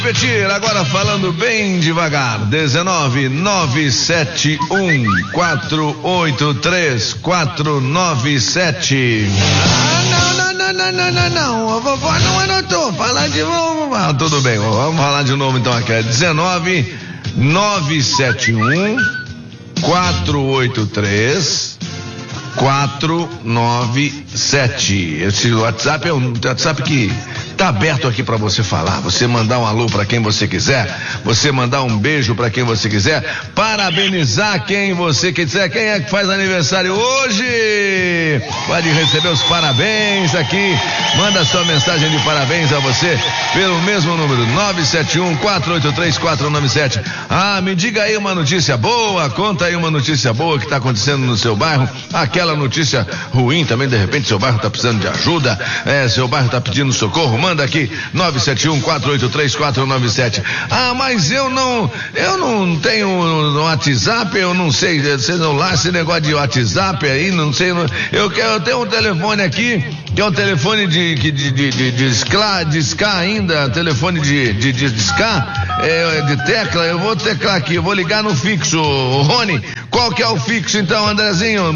Repetir, agora falando bem devagar, 19974834997. Não, vovó não anotou, fala de novo. Tudo bem, vamos falar de novo então aqui, 19971483497. Esse WhatsApp é um WhatsApp que tá aberto aqui para você falar, você mandar um alô para quem você quiser, você mandar um beijo para quem você quiser, parabenizar quem você quiser. Quem é que faz aniversário hoje? Pode receber os parabéns aqui. Manda sua mensagem de parabéns a você pelo mesmo número, 971-483-497. Me diga aí uma notícia boa, conta aí uma notícia boa que tá acontecendo no seu bairro, aquela notícia ruim também, de repente seu bairro tá precisando de ajuda, seu bairro tá pedindo socorro, manda aqui, 971-483-497. Mas eu não tenho WhatsApp, eu não sei, celular, esse negócio de WhatsApp aí, não sei, eu tenho um telefone aqui, que é um telefone de SCA ainda, telefone de SCA, de tecla, eu vou teclar aqui, eu vou ligar no fixo. Rony, qual que é o fixo então, Andrezinho?